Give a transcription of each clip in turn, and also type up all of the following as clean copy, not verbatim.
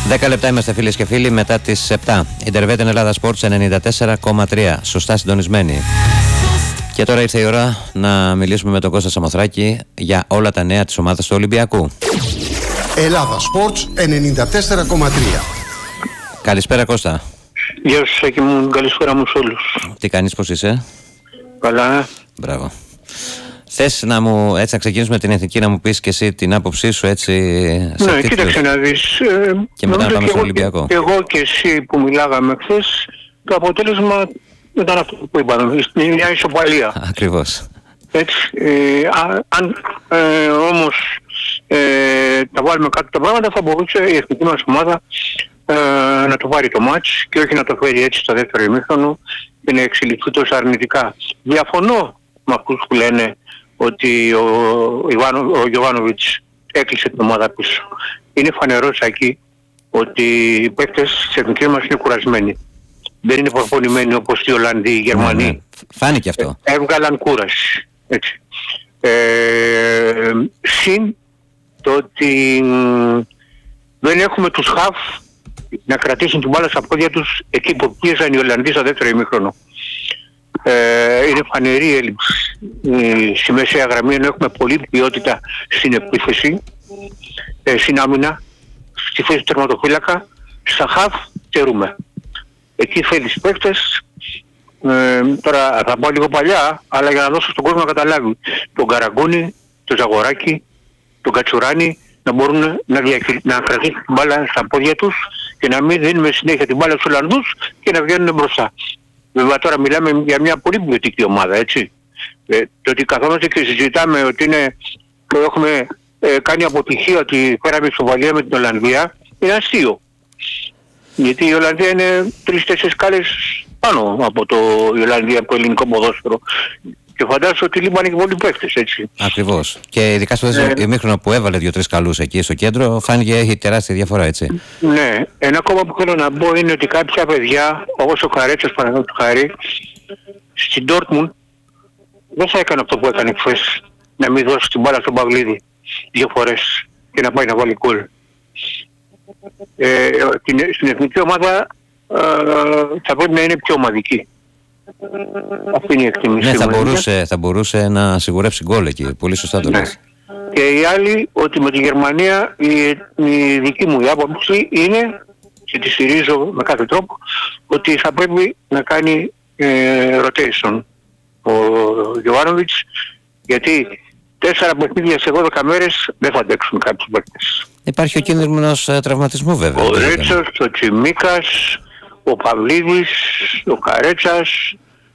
10 λεπτά είμαστε, φίλες και φίλοι, μετά τις 7. Ιντερβέτεν Ελλάδα Sports 94,3. Σωστά συντονισμένοι. Και τώρα ήρθε η ώρα να μιλήσουμε με τον Κώστα Σαμοθράκη για όλα τα νέα της ομάδας του Ολυμπιακού. Ελλάδα Sports 94,3. Καλησπέρα, Κώστα. Γεια σας, Σάκη μου, καλησπέρα μου σε όλους. Τι κάνεις, πώς είσαι? Καλά. Μπράβο. Θες να ξεκινήσουμε την εθνική, να μου πεις και εσύ την άποψή σου, έτσι? Ναι, κοίταξε να δεις. Και μετά να πάμε στο Ολυμπιακό. Εγώ και εσύ που μιλάγαμε χθες, το αποτέλεσμα ήταν αυτό που είπαμε, μια ισοπαλία. Ακριβώς. Έτσι, αν όμως τα βάλουμε κάτω τα πράγματα, θα μπορούσε η εθνική μας ομάδα να το πάρει το μάτς και όχι να το φέρει έτσι στο δεύτερο ημίχρονο και να εξελιχθεί τόσο αρνητικά. Διαφωνώ με αυτούς που λένε ότι ο Γιωβάνοβιτς έκλεισε την ομάδα πίσω. Είναι φανερό, Σάκη, ότι οι παίκτες της εθνικής μας είναι κουρασμένοι. Δεν είναι προπονημένοι όπως οι Ολλανδοί, οι Γερμανοί. Ναι. Φάνηκε αυτό. Έβγαλαν κούραση. Έτσι. Συν το ότι δεν έχουμε τους χαφ να κρατήσουν την μπάλα στα πόδια τους εκεί που πίεζαν οι Ολλανδοί στο δεύτερο ημίχρονο. Είναι φανερή έλλειψη στη μεσαία γραμμή, ενώ έχουμε πολλή ποιότητα στην επίθεση, στην άμυνα, στη θέση του τερματοφύλακα. Στα χαφ τερούμε. Εκεί θέλεις παίκτες. Τώρα θα πάω λίγο παλιά, αλλά για να δώσω στον κόσμο να καταλάβει. Τον Καραγκούνη, τον Ζαγοράκη, τον Κατσουράνη να μπορούν να κρατήσουν την μπάλα στα πόδια τους και να μην δίνουμε συνέχεια την μπάλα στους Ολλανδούς και να βγαίνουν μπροστά. Βέβαια τώρα μιλάμε για μια πολύ ποιοτική ομάδα, έτσι. Το ότι καθόμαστε και συζητάμε ότι έχουμε κάνει αποτυχία ότι φέραμε ισοβαλία με την Ολλανδία είναι αστείο. Γιατί η Ολλανδία είναι 3-4 σκάλες πάνω από η Ολλανδία, από το ελληνικό ποδόσφαιρο. Και φαντάζομαι ότι λείπανε και πολλοί παίκτες, έτσι. Ακριβώς. Και ειδικά στο δεύτερο ημίχρονο που έβαλε 2-3 καλούς εκεί στο κέντρο, φάνηκε έχει τεράστια διαφορά, έτσι. Ναι. Ένα ακόμα που θέλω να πω είναι ότι κάποια παιδιά, όπως ο Καρέτσας παραδείγματος χάρη, στην Ντόρτμουντ δεν θα έκανε αυτό που έκανε χθες, να μην δώσει την μπάλα στον Παυλίδη 2 φορές και να πάει να βάλει γκολ. Στην εθνική ομάδα θα πρέπει να είναι πιο ομαδική. Αυτή είναι η εκτίμησή μου. Ναι, θα μπορούσε να σιγουρεύσει γκολ εκεί. Πολύ σωστά το λες. Και η άλλη, ότι με τη Γερμανία η δική μου άποψη είναι, και τη στηρίζω με κάθε τρόπο, ότι θα πρέπει να κάνει rotation ο Γιωβάνοβιτς, γιατί 4 παιχνίδια σε 12 μέρες δεν θα αντέξουν κάποιους παίκτες. Υπάρχει ο κίνδυνος τραυματισμού, βέβαια. Ο Ρέτσος, ο Τσιμίκας, ο Παυλίδης, ο Καρέτσας,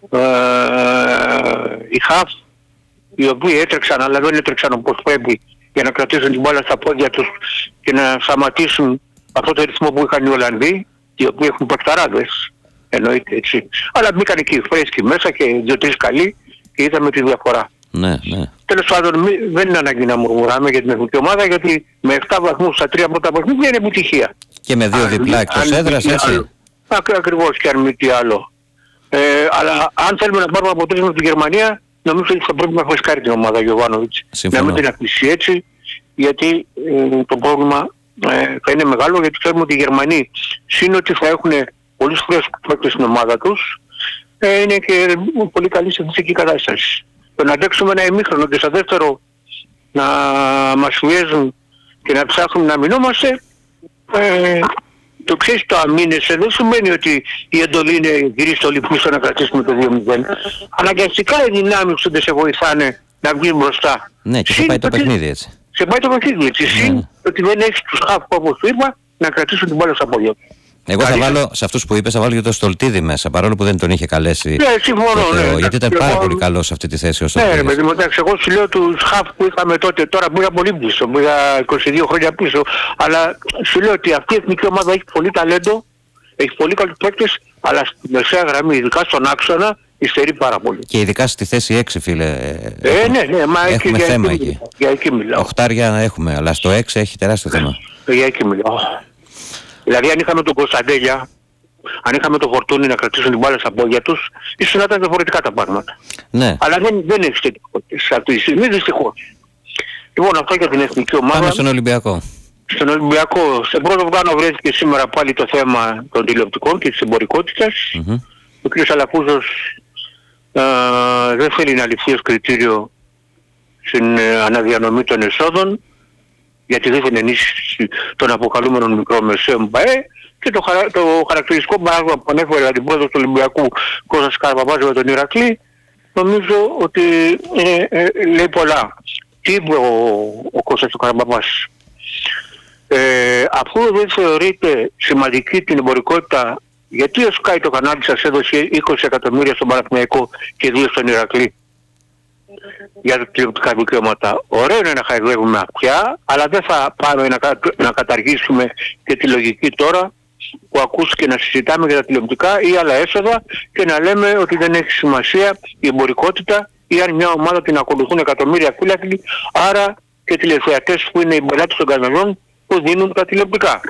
οι Χαφ, οι οποίοι έτρεξαν αλλά δεν έτρεξαν όπως πρέπει για να κρατήσουν την μπάλα στα πόδια τους και να σταματήσουν αυτό το ρυθμό που είχαν οι Ολλανδοί, οι οποίοι έχουν παιχταράδες, εννοείται, έτσι. Αλλά μπήκαν εκεί οι φρέσκοι μέσα και 2-3 καλοί και είδαμε τη διαφορά. Ναι, ναι. Τέλος πάντων, δεν είναι ανάγκη να μουρμουράμε για την εθνική ομάδα, γιατί με 7 βαθμούς στα 3 πρώτα παιχνίδια είναι επιτυχία. Και με 2 διπλά εκτός έδρας, έτσι. Ακριβώς, και αν μη τι άλλο. Αλλά αν θέλουμε να πάρουμε αποτέλεσμα από τη Γερμανία, νομίζω ότι θα πρέπει να φρεσκάρει την ομάδα Γιωβάνοβιτς. Να μην την αφήσει έτσι, γιατί το πρόβλημα θα είναι μεγάλο, γιατί ξέρουμε ότι οι Γερμανοί, σύν ότι θα έχουν πολλούς φρέσκους παίκτες στην ομάδα τους, είναι και πολύ καλή σε φυσική κατάσταση. Το να αντέξουμε ένα ημίχρονο και στο δεύτερο να μας πιέζουν και να ψάχνουν να μεινόμαστε, το ξέρεις, το αμήνεσαι δεν σημαίνει ότι η εντολή είναι γυρίστε όλοι πίσω να κρατήσουμε το 2-0. Αναγκαστικά οι δυνάμεις που δεν σε βοηθάνε να βγεις μπροστά. Ναι, και σε πάει το παιχνίδι, έτσι. Σε πάει το παιχνίδι, έτσι. Συν ότι δεν έχεις τους χαφ, όπως σου είπα, να κρατήσουν την μπάλα στα πόδια. Εγώ θα βάλω, σε αυτούς που είπες, θα βάλω και το Στολτίδη μέσα, παρόλο που δεν τον είχε καλέσει. Ναι, συμφωνώ, ναι. Γιατί ήταν πάρα πολύ καλός σε αυτή τη θέση ο Στολτίδης. Ναι, παιδί μου, εντάξει, εγώ σου λέω τους χαφ που είχαμε τότε, τώρα πήγα πολύ πίσω, πήγα 22 χρόνια πίσω, αλλά σου λέω ότι αυτή η εθνική ομάδα έχει πολύ ταλέντο, έχει πολύ καλούς παίκτες, αλλά στη μεσαία γραμμή, ειδικά στον άξονα, υστερεί πάρα πολύ. Και ειδικά στη θέση 6, φίλε. Ναι, μα έχουμε θέμα εκεί. Για εκεί μιλάω. Οχτάρια έχουμε, αλλά στο 6 έχει τεράστιο θέμα. Για εκεί μιλάω. Δηλαδή αν είχαμε τον Κωνσταντέλια, αν είχαμε τον Φορτούνη να κρατήσουν την μπάλα στα πόδια τους, ίσως να ήταν διαφορετικά τα πράγματα. Ναι. Αλλά δεν έχει τέτοιο αυτή τη στιγμή, δυστυχώς. Λοιπόν, αυτό για την εθνική ομάδα. Πάμε στον Ολυμπιακό. Στον Ολυμπιακό, σε πρώτο πλάνο βρέθηκε σήμερα πάλι το θέμα των τηλεοπτικών και της εμπορικότητας. Ο κ. Αλαφούζος δεν θέλει να ληφθεί ως κριτήριο στην αναδιανομή των εσόδων, γιατί δεν θέλει ενίσχυση των αποκαλούμενων μικρομεσαίων ΠΑΕ, και το χαρακτηριστικό παράδειγμα που ανέφερε την πρόεδρος του Ολυμπιακού Κώστας Καραπαπάζου με τον Ηρακλή, νομίζω ότι λέει πολλά. Τι είπε ο Κώστας του Καραπαπάς? Αφού δεν θεωρείται σημαντική την εμπορικότητα, γιατί ο Sky το κανάλι σας έδωσε 20 εκατομμύρια στον Παναθηναϊκό και 2 στον Ηρακλή για τα τηλεοπτικά δικαιώματα? Ωραίο είναι να χαϊδεύουμε αυτιά, αλλά δεν θα πάμε να καταργήσουμε και τη λογική τώρα που ακούστηκε να συζητάμε για τα τηλεοπτικά ή άλλα έσοδα και να λέμε ότι δεν έχει σημασία η εμπορικότητα, ή αν μια ομάδα την ακολουθούν εκατομμύρια φύλακοι, άρα και τηλεθεατές που είναι οι πελάτες των καναλών που δίνουν τα τηλεοπτικά.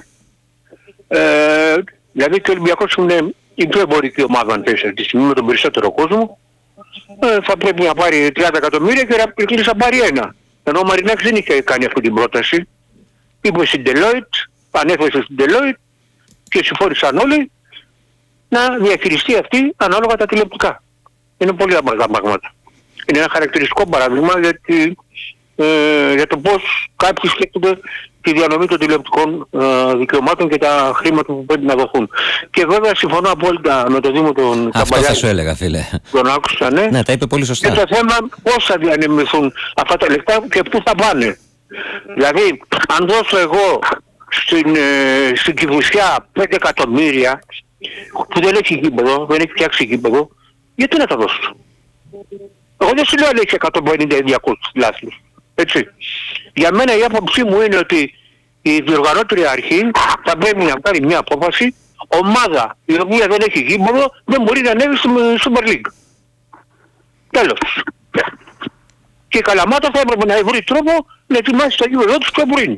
Δηλαδή και ο Ολυμπιακός είναι η πιο εμπορική ομάδα, αν θες, τη στιγμή με τον περισσότερο κόσμο. Θα πρέπει να πάρει 30 εκατομμύρια και να κλείσει να πάρει 1. Ενώ ο Μαρινάκης δεν είχε κάνει αυτή την πρόταση. Είπε στην Deloitte, ανέφερε στην Deloitte και συμφώνησαν όλοι να διαχειριστεί αυτή ανάλογα τα τηλεοπτικά. Είναι πολύ απλά τα πράγματα. Είναι ένα χαρακτηριστικό παράδειγμα για το πώς κάποιοι σκέφτονται τη διανομή των τηλεοπτικών δικαιωμάτων και τα χρήματα που πρέπει να δοθούν. Και βέβαια συμφωνώ απόλυτα με το Δήμο των Καμπαλιάδη. Αυτό θα σου έλεγα, φίλε. Τον άκουσα, ναι. Ναι, τα είπε πολύ σωστά. Και το θέμα πώς θα διανεμηθούν αυτά τα λεφτά και πού θα πάνε. Δηλαδή, αν δώσω εγώ στην Κηφισιά 5 εκατομμύρια που δεν έχει γήπεδο, δεν έχει φτιάξει γήπεδο, γιατί να τα δώσω? Εγώ δεν σου λέω αν έχει 150 ή 200 λάθος. Έτσι. Για μένα η άποψή μου είναι ότι η διοργανώτρια αρχή θα πρέπει να πάρει μια απόφαση. Ομάδα η οποία δεν έχει γήπεδο δεν μπορεί να ανέβει στην Super League. Τέλος. Και η Καλαμάτα θα έπρεπε να βρει τρόπο να ετοιμάσει το γήπεδο τους πιο πριν.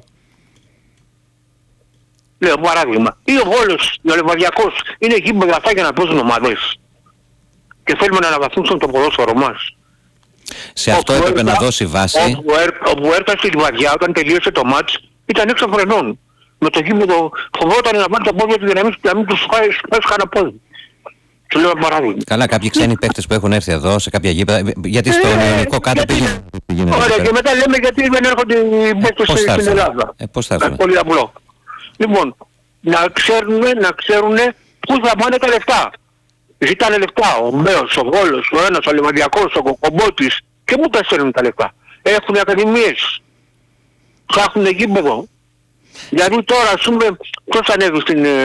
Λέω παράδειγμα. Ή ο Βόλος, ο Λεβαδιακός είναι γήπεδο αυτά για να παίζουν ομάδες. Και θέλουμε να αναβαθμίσουν το ποδόσφαιρο μας. Σε αυτό έπρεπε να δώσει βάση. Όπου έρθα στη Λιβαδιά όταν τελείωσε το μάτς ήταν έξω φρενών. Με το γήπεδο φοβόταν να πάρει τα πόδια του για να μην τους φάει κανένα πόδι. Του λέω παράδειγμα. Καλά, κάποιοι ξένοι παίκτες που έχουν έρθει εδώ σε κάποια γήπεδα, γιατί στο ελληνικό κάτω πήγαινε. Ωραία, και μετά λέμε γιατί δεν έρχονται οι παίκτες στην Ελλάδα. Πώς θα έρθουν? Πολύ απλό. Λοιπόν, να ξέρουν πού θα πάνε τα λεφτά. Ζητάνε λεφτά ο Μπέος, ο Βόλος, ο ένας, ο Λεβαδιακός, ο Κοκομπότης, και πού τα στέλνουν τα λεφτά? Έχουν ακαδημίες, ψάχνουν γήπεδο. Δηλαδή τώρα ας πούμε ποιος ανέβει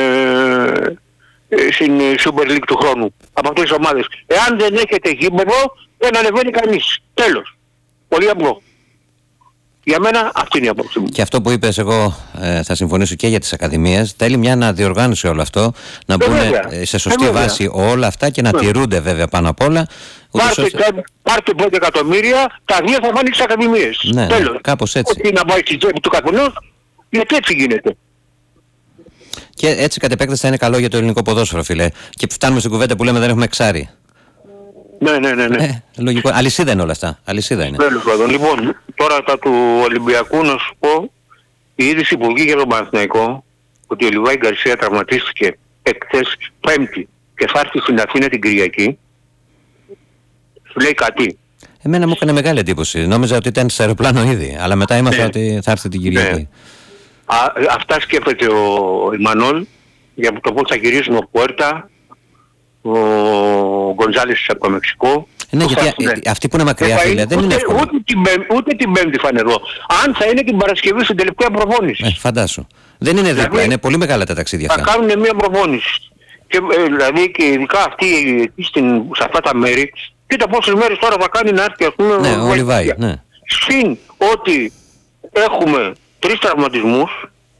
στην Super League του χρόνου από αυτές τις ομάδες? Εάν δεν έχετε γήπεδο δεν ανεβαίνει κανείς. Τέλος. Πολύ απλό. Για μένα αυτή είναι η απόψη μου. Και αυτό που είπες, εγώ θα συμφωνήσω και για τις ακαδημίες. Θέλει μια αναδιοργάνωση όλο αυτό, να μπουν σε σωστή βάση όλα αυτά και να τηρούνται βέβαια πάνω απ' όλα. Πάρτε 5 εκατομμύρια, τα 2 θα πάνε στις ακαδημίες. Ναι, τέλος. Κάπως έτσι. Όχι να πάει στη τσέπη του καθενός, γιατί έτσι γίνεται. Και έτσι κατ' επέκταση θα είναι καλό για το ελληνικό ποδόσφαιρο, φίλε. Και φτάνουμε στην κουβέντα που λέμε δεν έχουμε εξάρι. Ναι. Λογικό. Αλυσίδα είναι όλα αυτά. Αλυσίδα είναι. Λοιπόν, τώρα τα του Ολυμπιακού να σου πω, η είδηση που βγήκε για τον Παναθηναϊκό, ότι ο Λιβάη Γκαρσία τραυματίστηκε εχθές Πέμπτη και θα έρθει στην Αθήνα την Κυριακή, σου λέει κάτι? Εμένα μου έκανε μεγάλη εντύπωση. Νόμιζα ότι ήταν σε αεροπλάνο ήδη, αλλά μετά έμαθα ότι θα έρθει την Κυριακή. Αυτά σκέφτεται ο Ιμανόλ για το πώς θα γυρίσουν ο Πουέρτα, ο Γκονζάλης από το Μεξικό. Ναι, γιατί αυτοί που είναι μακριά, φίλε, δεν είναι εύκολο. Ούτε την Πέμπτη θα είναι εδώ. Αν θα είναι την Παρασκευή στην τελευταία προπόνηση. Φαντάσου. Δεν είναι δίπλα, δηλαδή, είναι πολύ μεγάλα τα ταξίδια αυτά. Θα κάνουν μια προπόνηση. Και, δηλαδή και ειδικά αυτοί σε αυτά τα μέρη, κοίτα πόσες μέρες τώρα θα κάνει να έρθει, ας πούμε, ο Λιβάη. Ναι. Συν ότι έχουμε 3 τραυματισμούς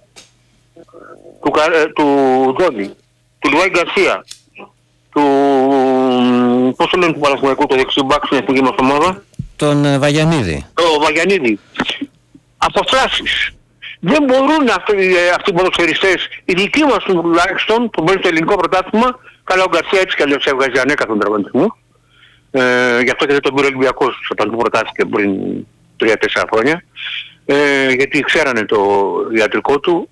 του Δόνη, του Λιβάη Γκαρσία, πώς το λένε του Παναθηναϊκού, το δεξιμπάκ στην εθνική μας ομάδα, τον Βαγιανίδη. Το Βαγιανίδη. Αποστράσεις. Δεν μπορούν αυτοί οι ποδοσφαιριστές, οι δικοί μας τουλάχιστον, που μπαίνουν στο ελληνικό πρωτάθλημα, καλά ο Γκαρσία έτσι κι αλλιώς έβγαζε ανέκαθον τραυματισμό. Γι' αυτό και δεν τον πήρε ο Ολυμπιακός όταν του προτάθηκε πριν 3-4 χρόνια. γιατί ξέρανε το ιατρικό του.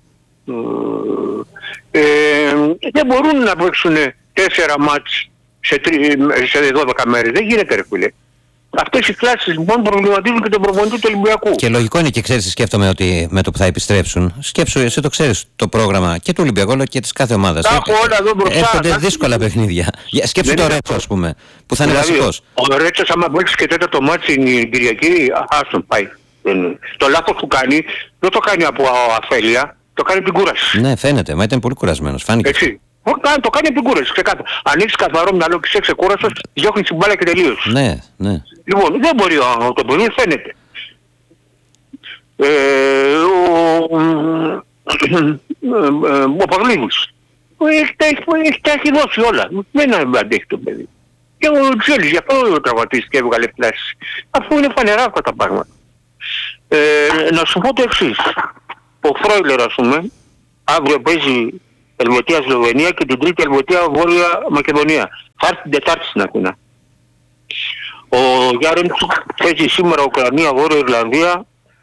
Δεν μπορούν να παίξουν 4 μάτς σε 12 μέρες. Δεν γίνεται ρε φίλε. Αυτές οι κλάσεις λοιπόν προβληματίζουν και τον προπονητή του Ολυμπιακού. Και λογικό είναι και ξέρεις, σκέφτομαι ότι με το που θα επιστρέψουν, σκέψου, εσύ το ξέρεις το πρόγραμμα και του Ολυμπιακού αλλά και της κάθε ομάδας. Τα έχω όλα εδώ μπροστά. Έρχονται δύσκολα παιχνίδια. Σκέψου το Ρέτσο, ας πούμε, που θα είναι βασικός. Ο Ρέτσος άμα παίξει και τέταρτο μάτς την Κυριακή, άστον πάει. Το λάθος που κάνει, δεν το κάνει από αφέλεια, το κάνει από την κούραση. Ναι, φαίνεται, μα ήταν πολύ κουρασμένος, φάνηκε. Έτσι. Το κάνει από την κούραση, ξεκάθαρα. Αν έχεις καθαρό μυαλό και είσαι ξεκούραστος, διώχνεις την μπάλα και τελείως. Ναι, ναι. Λοιπόν, δεν μπορεί το παιδί, φαίνεται. Ο Παυλίδης τα έχει δώσει όλα. Δεν αντέχει το παιδί. Και ο Τζέλης γι' αυτό τραυματίστηκε και έβγαλε πλάσεις. Αφού είναι φανερά αυτά τα πράγματα. Να σου πω το εξής. Ο Φρόιλερ ας πούμε, αύριο παίζει Ελβετία-Σλοβενία και την Τρίτη Ελβετία-Βόρεια Μακεδονία. Θα έρθει την Τετάρτη στην Αθήνα. Ο Γιάρεμτσουκ παίζει σήμερα Ουκρανία-Βόρεια Ιρλανδία